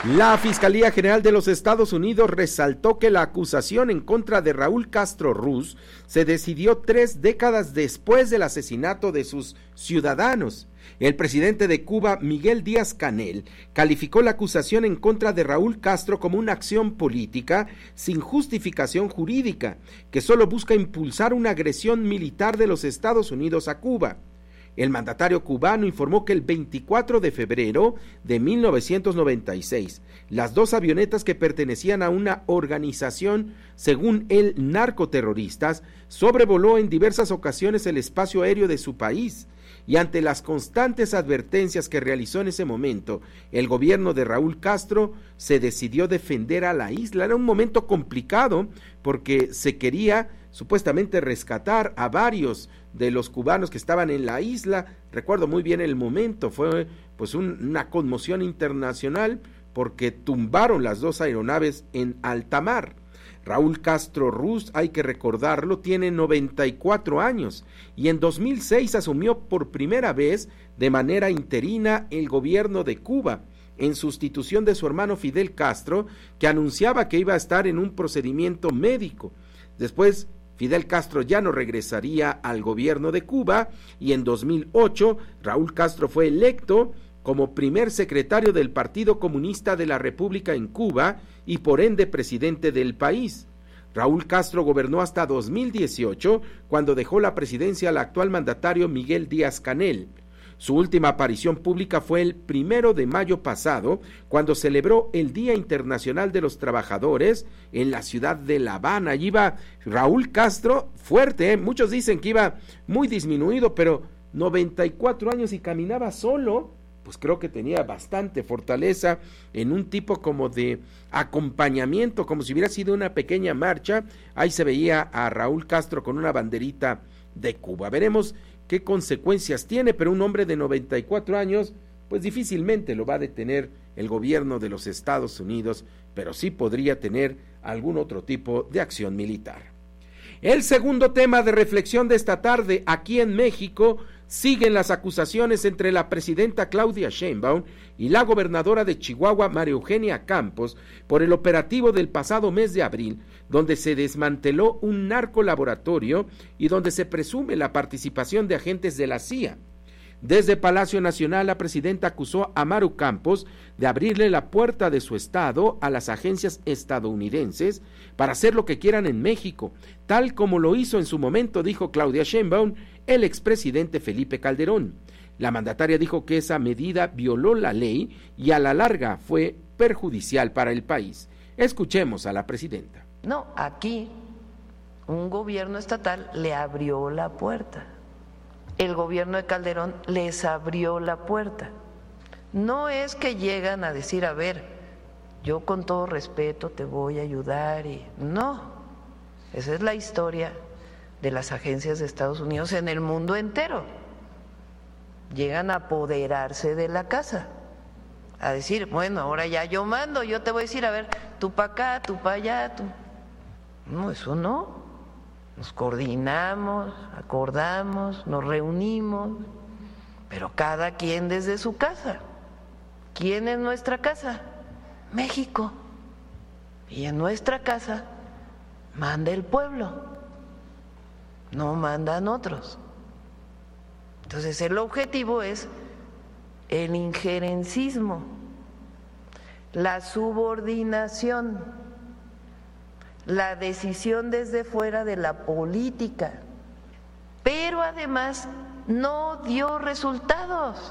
La Fiscalía General de los Estados Unidos resaltó que la acusación en contra de Raúl Castro Ruz se decidió 3 décadas después del asesinato de sus ciudadanos. El presidente de Cuba, Miguel Díaz-Canel, calificó la acusación en contra de Raúl Castro como una acción política sin justificación jurídica, que solo busca impulsar una agresión militar de los Estados Unidos a Cuba. El mandatario cubano informó que el 24 de febrero de 1996, las 2 avionetas que pertenecían a una organización, según él, narcoterroristas, sobrevoló en diversas ocasiones el espacio aéreo de su país, y ante las constantes advertencias que realizó en ese momento, el gobierno de Raúl Castro se decidió defender a la isla. Era un momento complicado porque se quería supuestamente rescatar a varios de los cubanos que estaban en la isla. Recuerdo muy bien el momento, fue pues una conmoción internacional porque tumbaron las 2 aeronaves en alta mar. Raúl Castro Ruz, hay que recordarlo, tiene 94 años y en 2006 asumió por primera vez de manera interina el gobierno de Cuba, en sustitución de su hermano Fidel Castro, que anunciaba que iba a estar en un procedimiento médico. Después Fidel Castro ya no regresaría al gobierno de Cuba y en 2008 Raúl Castro fue electo como primer secretario del Partido Comunista de la República en Cuba y por ende presidente del país. Raúl Castro gobernó hasta 2018, cuando dejó la presidencia al actual mandatario Miguel Díaz-Canel. Su última aparición pública fue el 1 de mayo pasado, cuando celebró el Día Internacional de los Trabajadores en la ciudad de La Habana. Allí iba Raúl Castro fuerte, muchos dicen que iba muy disminuido, pero 94 años y caminaba solo. Pues creo que tenía bastante fortaleza en un tipo como de acompañamiento, como si hubiera sido una pequeña marcha. Ahí se veía a Raúl Castro con una banderita de Cuba. Veremos qué consecuencias tiene, pero un hombre de 94 años, pues difícilmente lo va a detener el gobierno de los Estados Unidos, pero sí podría tener algún otro tipo de acción militar. El segundo tema de reflexión de esta tarde, aquí en México, siguen las acusaciones entre la presidenta Claudia Sheinbaum y la gobernadora de Chihuahua, María Eugenia Campos, por el operativo del pasado mes de abril, donde se desmanteló un narcolaboratorio y donde se presume la participación de agentes de la CIA. Desde Palacio Nacional, la presidenta acusó a Maru Campos de abrirle la puerta de su estado a las agencias estadounidenses para hacer lo que quieran en México, tal como lo hizo en su momento, dijo Claudia Sheinbaum, el expresidente Felipe Calderón. La mandataria dijo que esa medida violó la ley y a la larga fue perjudicial para el país. Escuchemos a la presidenta. No, aquí un gobierno estatal le abrió la puerta. El gobierno de Calderón les abrió la puerta. No es que llegan a decir, a ver, yo con todo respeto te voy a ayudar y no. Esa es la historia de las agencias de Estados Unidos en el mundo entero. Llegan a apoderarse de la casa, a decir, bueno, ahora ya yo mando, yo te voy a decir, a ver, tú para acá, tú para allá, tú. No, eso no. Nos coordinamos, acordamos, nos reunimos, pero cada quien desde su casa. ¿Quién es nuestra casa? México. Y en nuestra casa manda el pueblo, no mandan otros. Entonces el objetivo es el injerencismo, la subordinación, la decisión desde fuera de la política, pero además no dio resultados.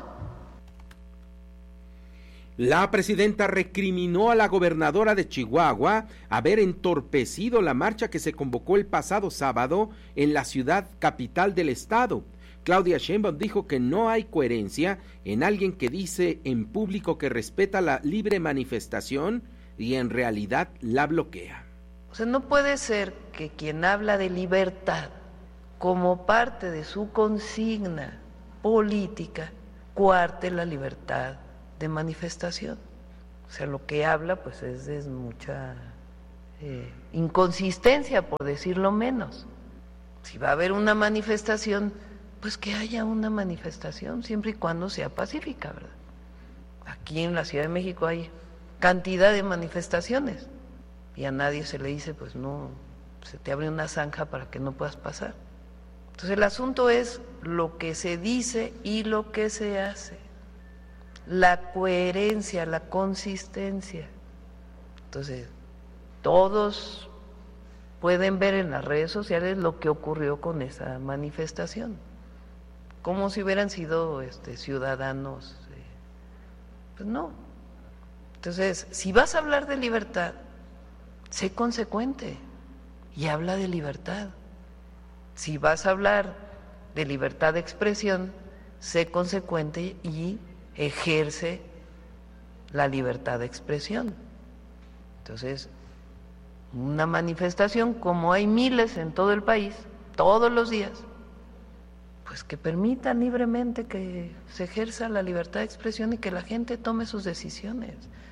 La presidenta recriminó a la gobernadora de Chihuahua haber entorpecido la marcha que se convocó el pasado sábado en la ciudad capital del estado. Claudia Sheinbaum dijo que no hay coherencia en alguien que dice en público que respeta la libre manifestación y en realidad la bloquea. O sea, no puede ser que quien habla de libertad como parte de su consigna política coarte la libertad de manifestación. O sea, lo que habla pues es de mucha inconsistencia, por decirlo menos. Si va a haber una manifestación, pues que haya una manifestación, siempre y cuando sea pacífica, ¿verdad? Aquí en la Ciudad de México hay cantidad de manifestaciones y a nadie se le dice, pues no, se te abre una zanja para que no puedas pasar. Entonces el asunto es lo que se dice y lo que se hace, la coherencia, la consistencia. Entonces todos pueden ver en las redes sociales lo que ocurrió con esa manifestación, como si hubieran sido ciudadanos, pues no. Entonces, si vas a hablar de libertad, sé consecuente y habla de libertad. Si vas a hablar de libertad de expresión, sé consecuente y ejerce la libertad de expresión. Entonces, una manifestación, como hay miles en todo el país, todos los días, pues que permitan libremente que se ejerza la libertad de expresión y que la gente tome sus decisiones.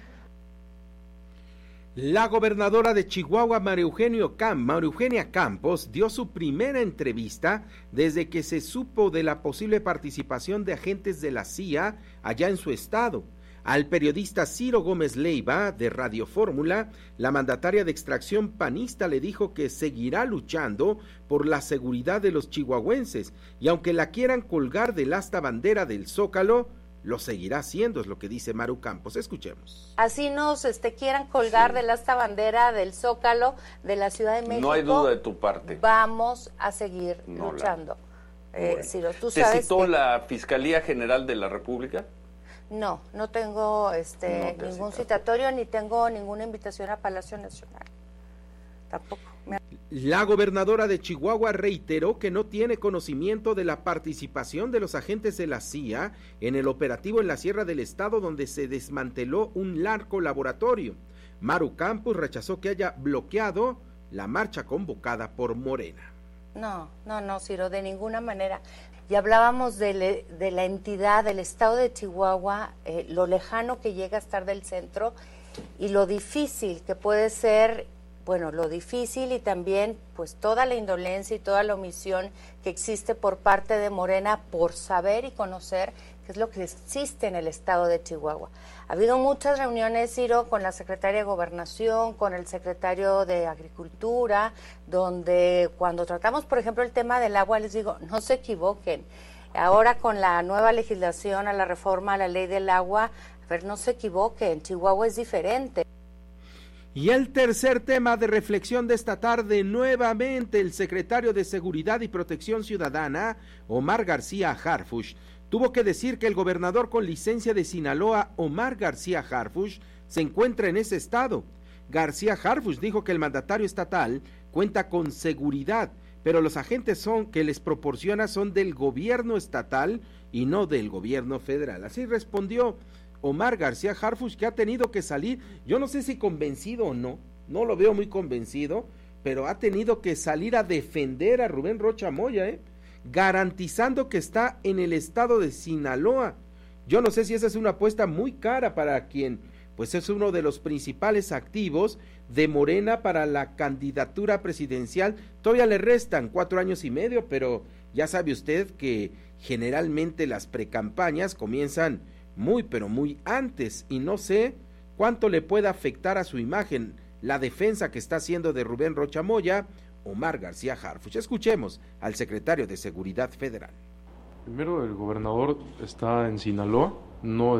La gobernadora de Chihuahua, María Eugenia Campos, dio su primera entrevista desde que se supo de la posible participación de agentes de la CIA allá en su estado. Al periodista Ciro Gómez Leiva, de Radio Fórmula, la mandataria de extracción panista le dijo que seguirá luchando por la seguridad de los chihuahuenses, y aunque la quieran colgar del asta bandera del Zócalo, lo seguirá haciendo, es lo que dice Maru Campos. Escuchemos. Así nos quieran colgar del asta bandera del Zócalo de la Ciudad de México. No hay duda de tu parte. Vamos a seguir luchando. Bueno. Ciro, tú ¿Te sabes citó que... la Fiscalía General de la República? No tengo ningún citatorio ni tengo ninguna invitación a Palacio Nacional. Tampoco. La gobernadora de Chihuahua reiteró que no tiene conocimiento de la participación de los agentes de la CIA en el operativo en la Sierra del Estado, donde se desmanteló un narco laboratorio. Maru Campos rechazó que haya bloqueado la marcha convocada por Morena. No, Ciro, de ninguna manera. Y hablábamos de la entidad del estado de Chihuahua, lo lejano que llega a estar del centro y lo difícil que puede ser, lo difícil y también pues toda la indolencia y toda la omisión que existe por parte de Morena por saber y conocer qué es lo que existe en el estado de Chihuahua. Ha habido muchas reuniones, Ciro, con la secretaria de Gobernación, con el secretario de Agricultura, donde cuando tratamos, por ejemplo, el tema del agua, les digo, no se equivoquen. Ahora con la nueva legislación, a la reforma a la ley del agua, no se equivoquen, Chihuahua es diferente. Y el tercer tema de reflexión de esta tarde, nuevamente el secretario de Seguridad y Protección Ciudadana, Omar García Harfuch, tuvo que decir que el gobernador con licencia de Sinaloa, Omar García Harfuch, se encuentra en ese estado. García Harfuch dijo que el mandatario estatal cuenta con seguridad, pero los agentes que les proporciona son del gobierno estatal y no del gobierno federal. Así respondió Omar García Harfuch, que ha tenido que salir, yo no sé si convencido o no lo veo muy convencido, pero ha tenido que salir a defender a Rubén Rocha Moya, garantizando que está en el estado de Sinaloa. Yo no sé si esa es una apuesta muy cara para quien pues es uno de los principales activos de Morena para la candidatura presidencial. Todavía le restan 4 años y medio, pero ya sabe usted que generalmente las precampañas comienzan muy pero muy antes, y no sé cuánto le pueda afectar a su imagen la defensa que está haciendo de Rubén Rocha Moya, Omar García Harfuch. Escuchemos al secretario de Seguridad Federal. Primero, el gobernador está en Sinaloa, no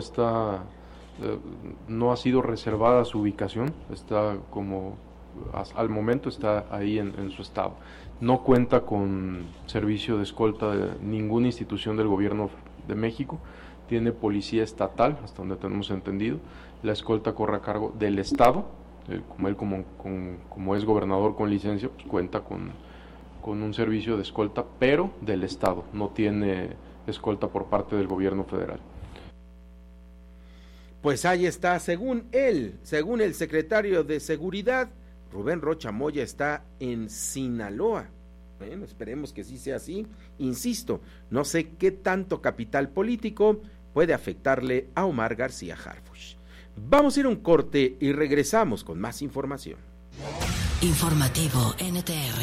ha sido reservada su ubicación, está al momento está ahí en su estado. No cuenta con servicio de escolta de ninguna institución del gobierno de México, tiene policía estatal, hasta donde tenemos entendido. La escolta corre a cargo del estado, como es gobernador con licencia, pues cuenta con un servicio de escolta, pero del estado, no tiene escolta por parte del gobierno federal. Pues ahí está, según el secretario de Seguridad, Rubén Rocha Moya está en Sinaloa. Bueno, esperemos que sí sea así. Insisto, no sé qué tanto capital político puede afectarle a Omar García Harfuch. Vamos a ir a un corte y regresamos con más información. Informativo NTR.